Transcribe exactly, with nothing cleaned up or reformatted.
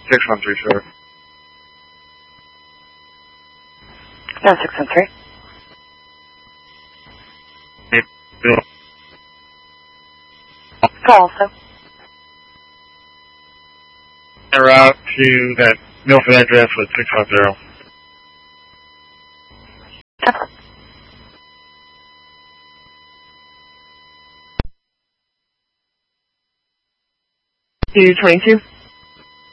six one three, sir. No, six one three. Call also. En route to that Milford address with six five zero. two twenty-two.